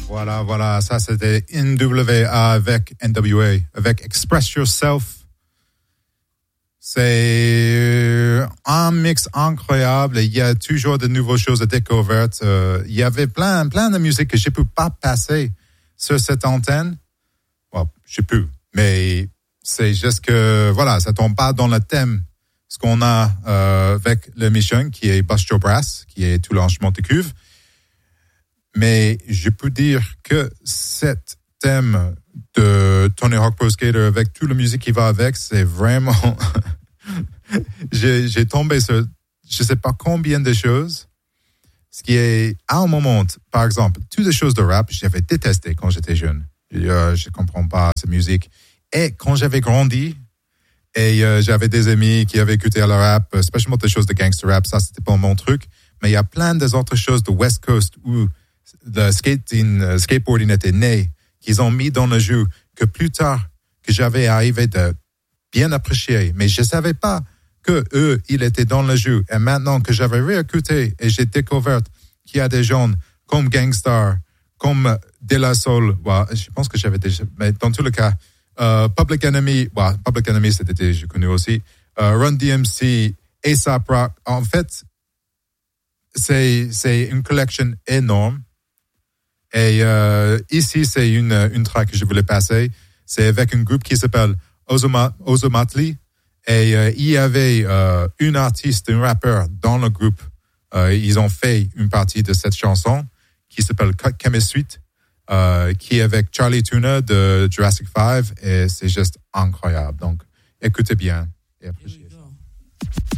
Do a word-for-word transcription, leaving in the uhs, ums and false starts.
Voilà, voilà, ça c'était N W A avec N W A, avec Express Yourself. C'est un mix incroyable. Il y a toujours de nouvelles choses à découvrir. Euh, il y avait plein, plein de musique que je ne peux pas passer sur cette antenne. Bon, je peux, mais c'est juste que, voilà, ça tombe pas dans le thème. Ce qu'on a euh, avec l'émission, qui est Bust Your Brass, qui est tout l'enchaînement de cuve. Mais je peux dire que cet thème de Tony Hawk Pro Skater avec toute la musique qui va avec, c'est vraiment... j'ai, j'ai tombé sur je sais pas combien de choses. Ce qui est, à un moment, par exemple, toutes les choses de rap, j'avais détesté quand j'étais jeune. Euh, je comprends pas cette musique. Et quand j'avais grandi, et euh, j'avais des amis qui avaient écouté le rap, spécialement des choses de gangster rap, ça c'était pas mon truc. Mais il y a plein des autres choses de West Coast où le skating, uh, skateboarding était né, qu'ils ont mis dans le jeu, que plus tard, que j'avais arrivé de bien apprécier. Mais je savais pas que eux, ils étaient dans le jeu. Et maintenant que j'avais réécouté et j'ai découvert qu'il y a des gens comme Gangstar, comme De La Soul, ouais, je pense que j'avais déjà, mais dans tous les cas, uh, Public Enemy, ouais, Public Enemy, c'était, je connais aussi, uh, Run D M C, A$AP Rock. En fait, c'est, c'est une collection énorme. Et euh, ici, c'est une, une track que je voulais passer. C'est avec un groupe qui s'appelle Ozoma, Ozomatli. Et euh, il y avait euh, une artiste, un rappeur dans le groupe. Euh, ils ont fait une partie de cette chanson qui s'appelle Cut Chemistry, euh, qui est avec Charlie Tuna de Jurassic five. Et c'est juste incroyable. Donc, écoutez bien et appréciez.